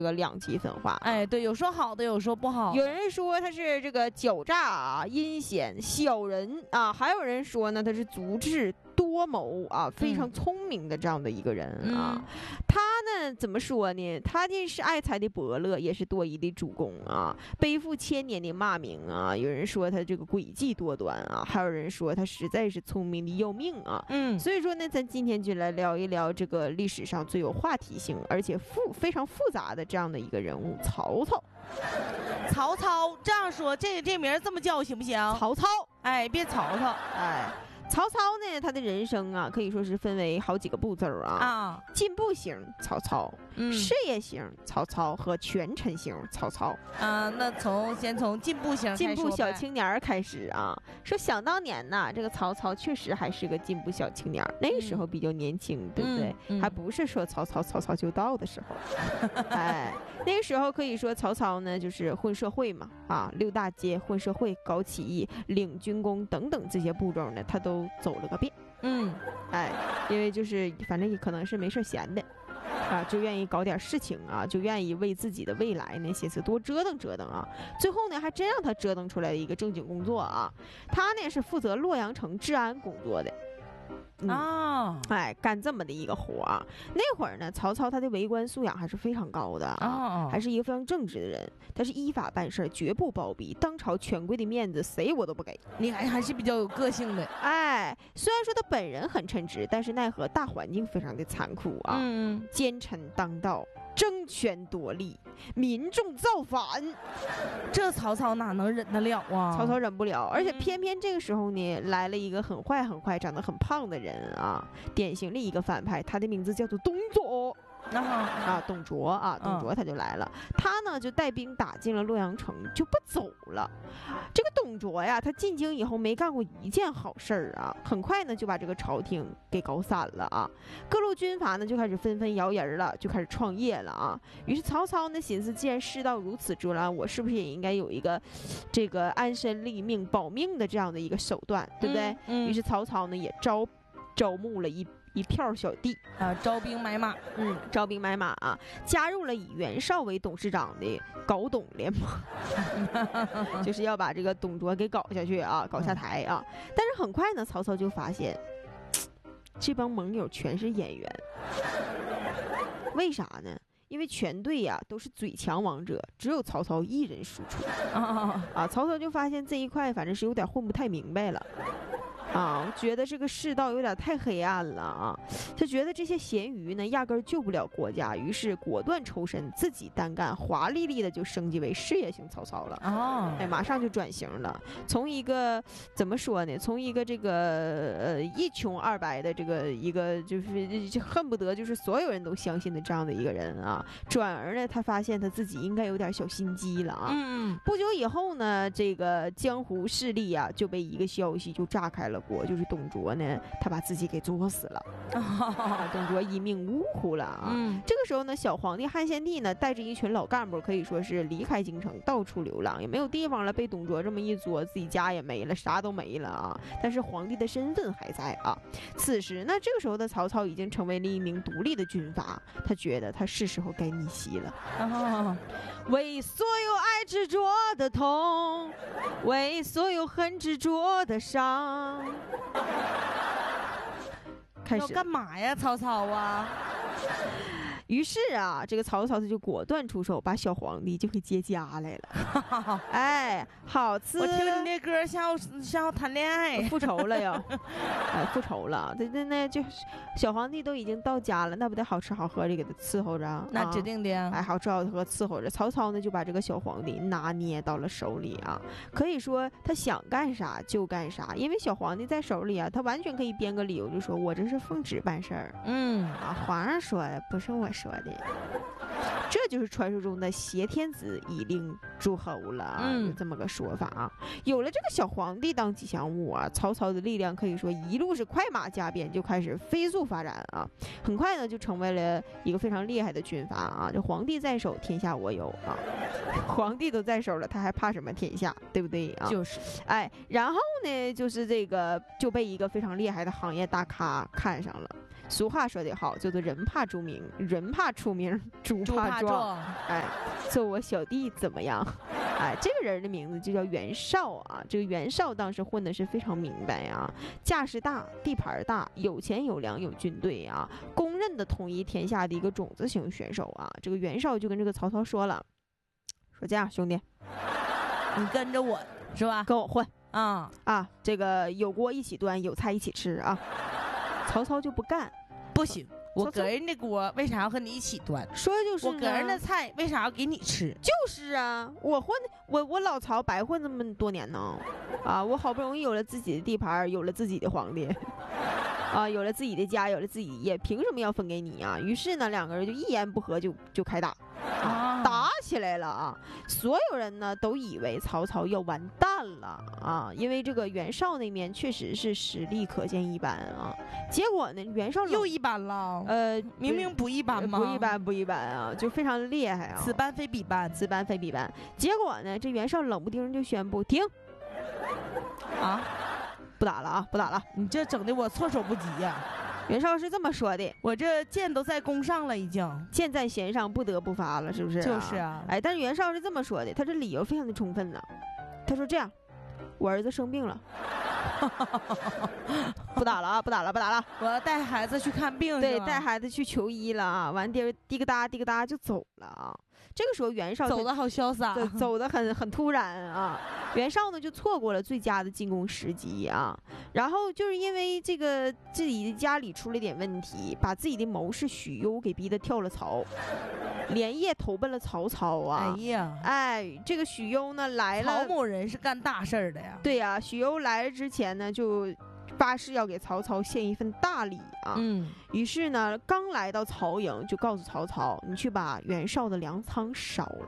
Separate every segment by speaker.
Speaker 1: 这个两极分化。
Speaker 2: 哎，对，有说好的，有说不好。
Speaker 1: 有人说他是这个狡诈啊、阴险、小人啊，还有人说呢他是足智多谋啊，非常聪明的这样的一个人啊。他呢怎么说呢？他呢是爱才的伯乐，也是多疑的主公啊，背负千年的骂名啊。有人说他这个诡计多端啊，还有人说他实在是聪明的要命啊。所以说呢，咱今天就来聊一聊这个历史上最有话题性，而且非常复杂的这样的一个人物——曹操。
Speaker 2: 曹操这样说，这名这么叫行不行？
Speaker 1: 曹操，
Speaker 2: 哎，别曹操，
Speaker 1: 哎。曹操呢，他的人生啊，可以说是分为好几个步骤啊。进步型曹操，事业型曹操和权臣型曹操
Speaker 2: 啊。那先从进步型
Speaker 1: 进步小青年开始啊。说想当年呐，这个曹操确实还是个进步小青年，那个时候比较年轻，对不对？还不是说曹操就到的时候。哎，那个时候可以说曹操呢，就是混社会嘛，啊，6大街混社会、搞起义、领军功等等这些步骤呢，他都走了个遍。哎，因为就是反正也可能是没事闲的啊，就愿意搞点事情啊，就愿意为自己的未来那些次多折腾折腾啊。最后呢，还真让他折腾出来了一个正经工作啊。他呢是负责洛阳城治安工作的。哎，干这么的一个活啊。那会儿呢，曹操他的为官素养还是非常高的啊，还是一个非常正直的人。他是依法办事，绝不包庇，当朝权贵的面子谁我都不给。
Speaker 2: 你还是比较有个性的。
Speaker 1: 哎，虽然说他本人很称职，但是奈何大环境非常的残酷啊。奸臣当道，争权夺利，民众造反，
Speaker 2: 这曹操哪能忍得了啊？
Speaker 1: 曹操忍不了，而且偏偏这个时候呢，来了一个很坏、长得很胖的人啊，典型的一个反派，他的名字叫做董卓。董卓啊，董卓他就来了。他呢就带兵打进了洛阳城，就不走了。这个董卓呀，他进京以后没干过一件好事儿啊，很快呢就把这个朝廷给搞散了啊。各路军阀呢就开始纷纷摇人了，就开始创业了啊。于是曹操呢寻思，既然世道如此之乱，我是不是也应该有一个这个安身立命、保命的这样的一个手段，对不对？于是曹操呢也招募了一票小弟
Speaker 2: 啊，招兵买马，
Speaker 1: 招兵买马啊，加入了以袁绍为董事长的搞董联盟，就是要把这个董卓给搞下去啊，搞下台啊。但是很快呢，曹操就发现，这帮盟友全是演员，为啥呢？因为全队呀都是嘴强王者，只有曹操一人输出曹操就发现这一块反正是有点混不太明白了。觉得这个世道有点太黑暗了啊！他觉得这些咸鱼呢，压根救不了国家，于是果断抽身，自己单干，华丽丽的就升级为事业型曹操了。马上就转型了，从一个怎么说呢？从一个这个一穷二白的这个一个就是恨不得就是所有人都相信的这样的一个人啊，转而呢，他发现他自己应该有点小心机了啊。不久以后呢，这个江湖势力啊就被一个消息就炸开了。就是董卓呢，他把自己给作死了，董卓一命呜呼了啊！这个时候呢，小皇帝汉献帝呢，带着一群老干部，可以说是离开京城，到处流浪，也没有地方了。被董卓这么一作，自己家也没了，啥都没了啊！但是皇帝的身份还在啊。此时呢，这个时候的曹操已经成为了一名独立的军阀，他觉得他是时候该逆袭了。为所有爱执着的痛，为所有恨执着的伤。开始
Speaker 2: 要干嘛呀，曹操啊？
Speaker 1: 于是啊，这个曹操他就果断出手，把小皇帝就给接家来了。哎，好吃！
Speaker 2: 我听你那歌像要谈恋爱，
Speaker 1: 复仇了呀！哎，复仇了。那就小皇帝都已经到家了，那不得好吃好喝的给他伺候着？
Speaker 2: 那指定的呀。
Speaker 1: 哎，好吃好喝伺候着。曹操呢就把这个小皇帝拿捏到了手里啊，可以说他想干啥就干啥，因为小皇帝在手里啊，他完全可以编个理由，就说我这是奉旨办事儿。皇上说的，不是我说的。这就是传说中的挟天子以令诸侯了，有这么个说法啊。有了这个小皇帝当吉祥物啊，曹操的力量可以说一路是快马加鞭，就开始飞速发展啊。很快呢，就成为了一个非常厉害的军阀啊。这皇帝在手，天下我有啊。皇帝都在手了，他还怕什么天下，对不对啊？
Speaker 2: 就是，
Speaker 1: 哎，然后呢，就是这个就被一个非常厉害的行业大咖看上了。 俗话说得好，叫做人怕出名，人怕出名，猪
Speaker 2: 猪怕
Speaker 1: 怕壮。
Speaker 2: 壮。
Speaker 1: 哎，做我小弟怎么样？哎，这个人的名字就叫袁绍啊。这个袁绍当时混的是非常明白啊，架势大，地盘大，有钱有粮有军队啊，公认的统一天下的一个种子型选手啊。这个袁绍就跟这个曹操说了，说这样兄弟，
Speaker 2: 你跟着我是吧？
Speaker 1: 跟我混
Speaker 2: 啊，
Speaker 1: 这个有锅一起端，有菜一起吃啊。曹操就不干，
Speaker 2: 不行，我
Speaker 1: 曹操
Speaker 2: 个人的锅为啥要和你一起端？
Speaker 1: 说就是
Speaker 2: 我个人的
Speaker 1: 呢
Speaker 2: 菜为啥要给你吃？
Speaker 1: 就是啊，我老曹白混这么多年呢，啊，我好不容易有了自己的地盘，有了自己的皇帝，啊，有了自己的家，有了自己的业，凭什么要分给你啊？于是呢，两个人就一言不合就开打，打起来了啊！所有人呢都以为曹操要完蛋了啊，因为这个袁绍那面确实是实力可见一斑啊。结果呢，袁绍
Speaker 2: 又一般了，明明不一般吗？
Speaker 1: 不一般啊，就非常厉害啊！
Speaker 2: 此般非彼般，
Speaker 1: 此般非彼般。结果呢，这袁绍冷不丁就宣布停，
Speaker 2: 啊，
Speaker 1: 不打了啊，不打了。
Speaker 2: 你这整的我措手不及呀！
Speaker 1: 袁绍是这么说的，
Speaker 2: 我这箭都在弓上了，已经
Speaker 1: 箭在弦上，不得不发了，是不是、
Speaker 2: 就是啊，
Speaker 1: 哎，但是袁绍是这么说的，他这理由非常的充分呢。他说这样，我儿子生病了，不打了啊，不打了，不打了，
Speaker 2: 我要带孩子去看病，
Speaker 1: 对，带孩子去求医了啊，完滴个哒滴个哒就走了啊。这个时候袁绍
Speaker 2: 走得好潇洒，
Speaker 1: 走得很突然啊。袁绍呢就错过了最佳的进攻时机啊，然后就是因为这个自己的家里出了点问题，把自己的谋士许攸给逼得跳了槽，连夜投奔了曹操啊。
Speaker 2: 哎呀，
Speaker 1: 哎，这个许攸呢来了，
Speaker 2: 曹某人是干大事儿的呀。
Speaker 1: 对呀，许攸来了之前呢就发誓要给曹操献一份大礼啊。于是呢，刚来到曹营就告诉曹操，你去把袁绍的粮仓烧了。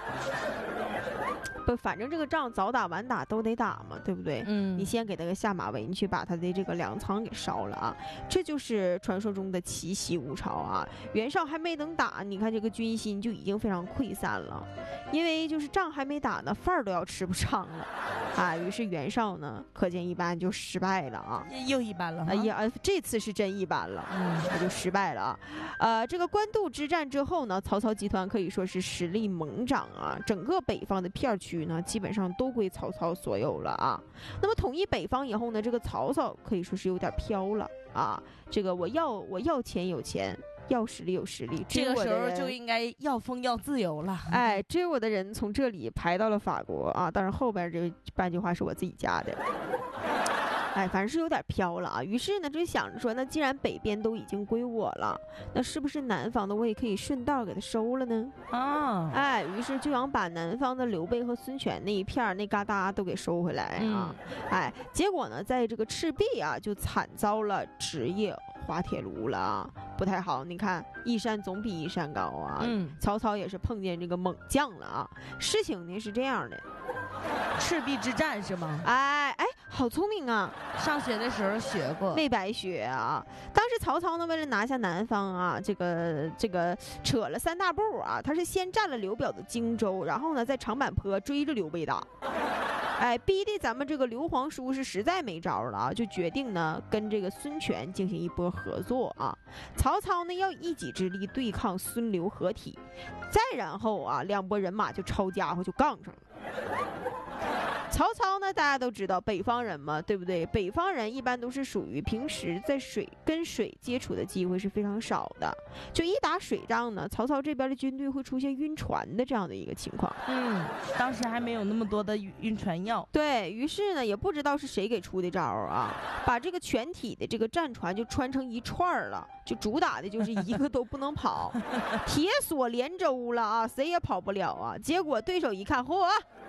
Speaker 1: 不，反正这个仗早打晚打都得打嘛，对不对？你先给他个下马威，你去把他的这个粮仓给烧了啊！这就是传说中的奇袭吴朝啊！袁绍还没等打，你看这个军心就已经非常溃散了，因为就是仗还没打呢，饭儿都要吃不上了啊！于是袁绍呢，可见一斑就失败了啊！
Speaker 2: 又一般了，
Speaker 1: 哎呀，这次是真一般了，他就失败了啊！这个官渡之战之后呢，曹操集团可以说是实力猛涨啊，整个北方的片区呢，基本上都归曹操所有了啊。那么统一北方以后呢，这个曹操可以说是有点飘了啊。这个我要钱有钱，要实力有实力，
Speaker 2: 这个时候就应该要风要自由了。
Speaker 1: 哎，追我的人从这里排到了法国啊，当然后边这半句话是我自己加的。哎，反正是有点飘了啊。于是呢，就想着说，那既然北边都已经归我了，那是不是南方的我也可以顺道给他收了呢？啊，哎，于是就想把南方的刘备和孙权那一片那嘎达都给收回来啊。哎，结果呢，在这个赤壁啊，就惨遭了职业滑铁卢了啊，不太好。你看，一山总比一山高啊。曹操也是碰见这个猛将了啊。事情呢是这样的。
Speaker 2: 赤壁之战是吗？
Speaker 1: 哎，好聪明啊！
Speaker 2: 上学的时候学过，
Speaker 1: 没白学啊。当时曹操呢，为了拿下南方啊，这个扯了3大步啊。他是先占了刘表的荆州，然后呢，在长坂坡追着刘备打。哎，逼的咱们这个刘皇叔是实在没招了啊，就决定呢跟这个孙权进行一波合作啊。曹操呢要一己之力对抗孙刘合体，再然后啊，两拨人马就抄家伙就杠上了。曹操呢，大家都知道，北方人嘛，对不对？北方人一般都是属于平时在跟水接触的机会是非常少的，就一打水仗呢，曹操这边的军队会出现晕船的这样的一个情况。
Speaker 2: 当时还没有那么多的晕船药。
Speaker 1: 对，于是呢，也不知道是谁给出的招啊，把这个全体的这个战船就穿成一串了，就主打的就是一个都不能跑，铁索连舟了啊，谁也跑不了啊。结果对手一看，嚯！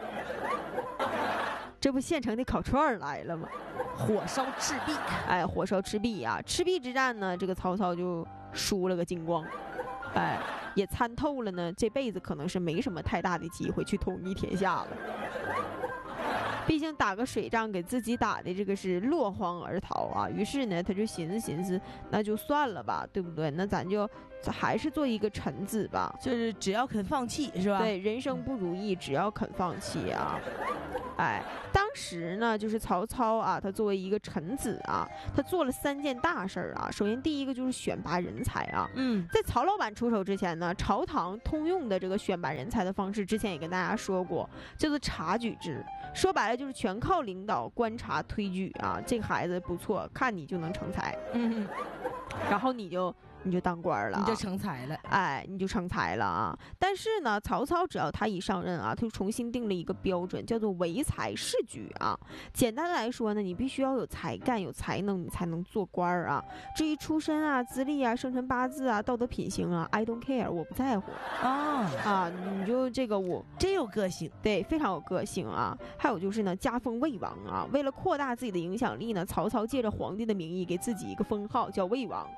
Speaker 1: 这不现成的烤串来了吗？
Speaker 2: 火烧赤壁，
Speaker 1: 哎，火烧赤壁啊！赤壁之战呢，这个曹操就输了个精光，哎，也参透了呢，这辈子可能是没什么太大的机会去统一天下了。毕竟打个水仗给自己打的这个是落荒而逃啊，于是呢，他就寻思，那就算了吧，对不对？那咱就还是做一个臣子吧，
Speaker 2: 就是只要肯放弃，是吧？
Speaker 1: 对，人生不如意，只要肯放弃啊。 哎，当时呢，就是曹操啊，他作为一个臣子啊，他做了3件大事儿啊。首先，第一个就是选拔人才啊。在曹老板出手之前呢，朝堂通用的这个选拔人才的方式，之前也跟大家说过，叫做察举制。说白了就是全靠领导观察推举啊，这个孩子不错，看你就能成才，然后你就当官了，
Speaker 2: 你就成才了，
Speaker 1: 哎，你就成才了啊！但是呢，曹操只要他一上任啊，他就重新定了一个标准，叫做唯才是举啊。简单的来说呢，你必须要有才干、有才能，你才能做官啊。至于出身啊、资历啊、生辰八字啊、道德品行啊 ，I don't care， 我不在乎啊。你就这个我
Speaker 2: 真有个性，
Speaker 1: 对，非常有个性啊。还有就是呢，加封魏王啊。为了扩大自己的影响力呢，曹操借着皇帝的名义给自己一个封号，叫魏王。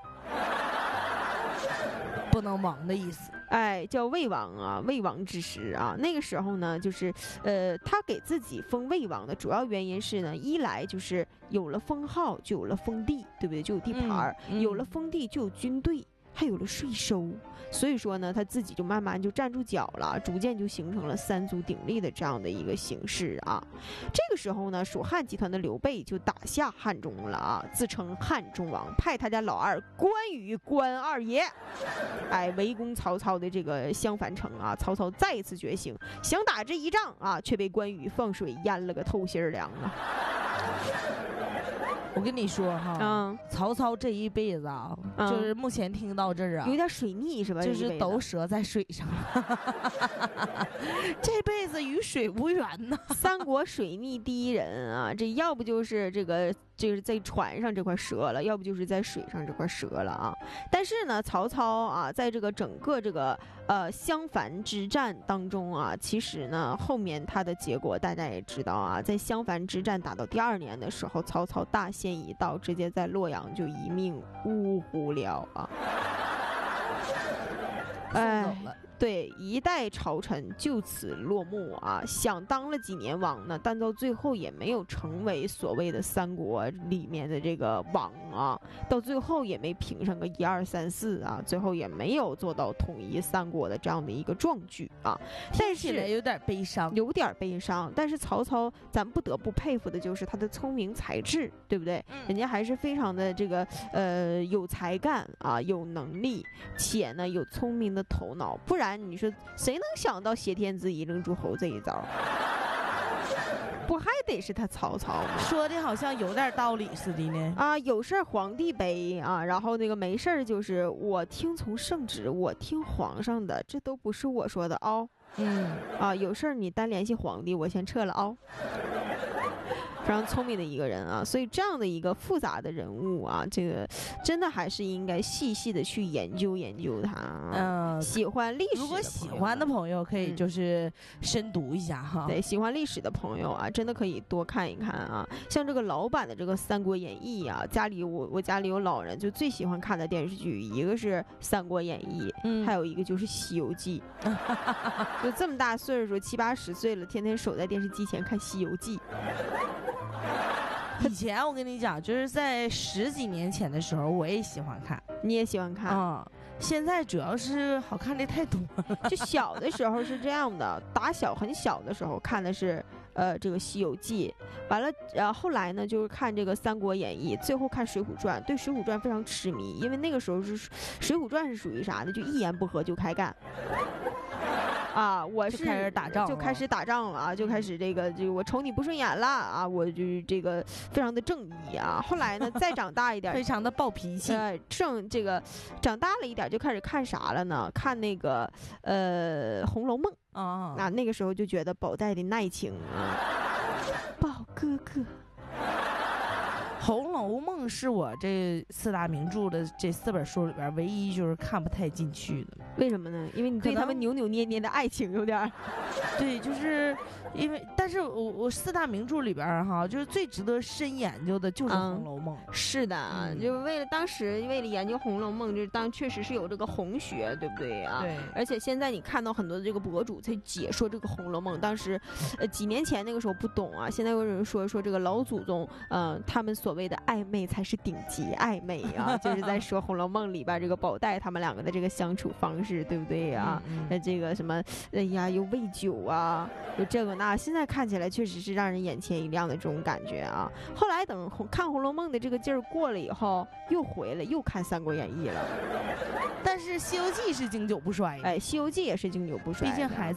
Speaker 2: 不能亡的意思，
Speaker 1: 哎，叫魏王啊，魏王之师啊。那个时候呢，就是他给自己封魏王的主要原因是呢，一来就是有了封号就有了封地，对不对？就有地盘儿，有了封地就有军队，还有了税收。所以说呢，他自己就慢慢就站住脚了，逐渐就形成了3足鼎立的这样的一个形势啊。这个时候呢，蜀汉集团的刘备就打下汉中了啊，自称汉中王，派他家老二关羽关二爷，哎，围攻曹操的这个襄樊城啊。曹操再一次觉醒，想打这一仗啊，却被关羽放水淹了个透心凉啊。
Speaker 2: 我跟你说哈，曹操这一辈子啊，就是目前听到这儿啊，
Speaker 1: 有点水逆是吧？
Speaker 2: 就是都折在水上，这辈子与水无缘呢。
Speaker 1: 三国水逆第一人啊，这要不就是这个就是在船上这块折了，要不就是在水上这块折了啊。但是呢，曹操啊，在这个整个这个襄樊之战当中啊，其实呢，后面他的结果大家也知道啊，在襄樊之战打到第2年的时候，曹操大限已到，直接在洛阳就一命呜呼了啊。
Speaker 2: 送走了。
Speaker 1: 对，一代朝臣就此落幕啊！想当了几年王呢，但到最后也没有成为所谓的三国里面的这个王啊，到最后也没评上个1、2、3、4啊，最后也没有做到统一三国的这样的一个壮举啊。但是
Speaker 2: 有点悲伤，
Speaker 1: 有点悲伤。但是曹操，咱不得不佩服的就是他的聪明才智，对不对？人家还是非常的这个有才干啊，有能力，且呢有聪明的头脑，不然你说谁能想到挟天子以令诸侯这一招？不还得是他曹操吗？
Speaker 2: 说的好像有点道理似的呢。
Speaker 1: 啊，有事儿皇帝背啊，然后那个没事儿就是我听从圣旨，我听皇上的，这都不是我说的哦。啊，有事儿你单联系皇帝，我先撤了哦。非常聪明的一个人啊，所以这样的一个复杂的人物啊，这个真的还是应该细细的去研究研究他。喜欢历史，
Speaker 2: 如果喜欢的朋友可以就是深读一下哈。
Speaker 1: 对，喜欢历史的朋友啊，真的可以多看一看啊。像这个老版的这个《三国演义》啊，家里我家里有老人，就最喜欢看的电视剧，一个是《三国演义》，还有一个就是《西游记》。就这么大岁数，70、80岁了，天天守在电视机前看《西游记》。
Speaker 2: 以前我跟你讲，就是在10几年前的时候，我也喜欢看。
Speaker 1: 你也喜欢看？
Speaker 2: 现在主要是好看的太多了。
Speaker 1: 就小的时候是这样的，很小的时候看的是这个《西游记》，完了后来呢就是看这个《三国演义》，最后看《水浒传》，对《水浒传》非常痴迷，因为那个时候是《水浒传》是属于啥呢？就一言不合就开干。啊，我是
Speaker 2: 开始打仗，
Speaker 1: 就开始打仗了啊，就开始这个就我瞅你不顺眼了啊，我就这个非常的正义啊。后来呢，再长大一点，
Speaker 2: 非常的暴脾气。
Speaker 1: 这个长大了一点就开始看啥了呢？看那个《红楼梦》啊，那个时候就觉得宝黛的耐情啊，宝哥哥。
Speaker 2: 《红楼梦》是我这4大名著的这4本书里边唯一就是看不太进去的。
Speaker 1: 为什么呢？因为你对他们扭扭捏捏的爱情有点
Speaker 2: 对，就是因为，但是我4大名著里边哈，就是最值得深研究的就是《红楼梦》。
Speaker 1: 是的，就当时为了研究《红楼梦》，就是确实是有这个红学，对不对啊？
Speaker 2: 对。
Speaker 1: 而且现在你看到很多的这个博主在解说这个《红楼梦》，当时几年前那个时候不懂啊，现在有人说这个老祖宗他们所所谓的暧昧才是顶级暧昧啊，就是在说《红楼梦》里边这个宝黛他们两个的这个相处方式，对不对呀？这个什么，哎呀，又喂酒啊，有这个那，现在看起来确实是让人眼前一亮的这种感觉啊。后来等看《红楼梦》的这个劲儿过了以后，又回来又看《三国演义》了。
Speaker 2: 但是《西游记》是经久不衰的，
Speaker 1: 哎，《西游记》也是经久不衰，
Speaker 2: 毕竟孩子